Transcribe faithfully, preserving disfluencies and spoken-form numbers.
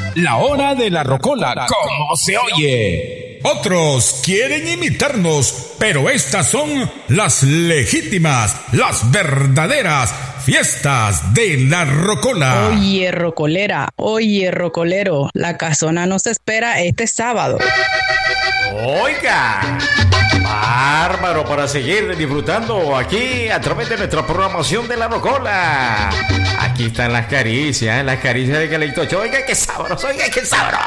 La hora de la rocola, como se oye. Otros quieren imitarnos, pero estas son las legítimas, las verdaderas fiestas de la rocola. Oye, rocolera, oye, rocolero, la casona nos espera este sábado. Oiga, bárbaro, para seguir disfrutando aquí a través de nuestra programación de la rocola. Aquí están las caricias, las caricias de Calixto Ochoa. Oiga, qué sabroso, oiga, qué sabroso.